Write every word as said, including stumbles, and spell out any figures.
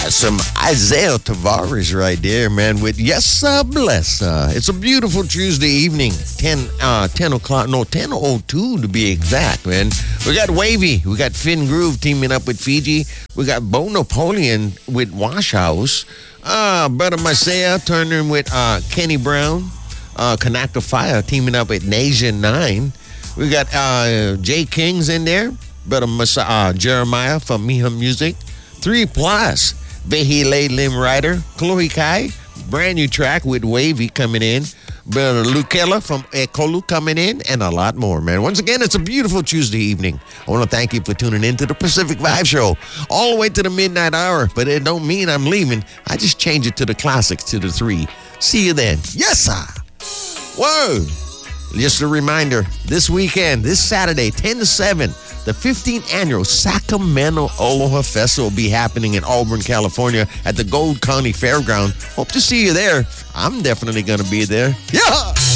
Some Isaiah Tavares right there, man, with Yes Sir Bless. Uh, it's a beautiful Tuesday evening, ten, uh, ten o'clock, no, ten oh two to be exact, man. We got Wavy, we got Finn Groove teaming up with Fiji, we got Bo Napoleon with Wash House, uh, Brother Marcel turning with uh, Kenny Brown, uh, Kanaka Fire teaming up with Nation nine. We got uh, Jay King's in there, Brother Mas- uh, Jeremiah from Miha Music, Three Plus, Behile Lim Rider, Chloe Kai, brand new track with Wavy coming in, Brother Lukella from Ekolu coming in, and a lot more, man. Once again, it's a beautiful Tuesday evening. I want to thank you for tuning in to the Pacific Vibe Show all the way to the midnight hour, but it don't mean I'm leaving. I just change it to the classics, to the three. See you then. Yes, sir. Whoa. Just a reminder, this weekend, this Saturday, ten to seven, the fifteenth annual Sacramento Aloha Festival will be happening in Auburn, California at the Gold County Fairground. Hope to see you there. I'm definitely going to be there. Yeah!